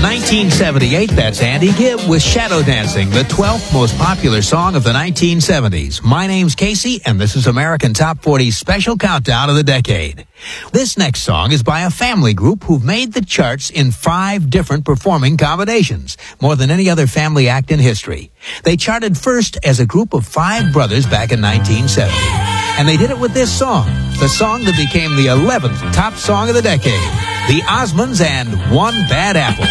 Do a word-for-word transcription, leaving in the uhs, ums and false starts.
nineteen seventy-eight, that's Andy Gibb with Shadow Dancing, the twelfth most popular song of the nineteen seventies. My name's Casey, and this is American Top forty's special countdown of the decade. This next song is by a family group who've made the charts in five different performing combinations, more than any other family act in history. They charted first as a group of five brothers back in nineteen seventy, and they did it with this song, the song that became the eleventh top song of the decade, The Osmonds and One Bad Apple.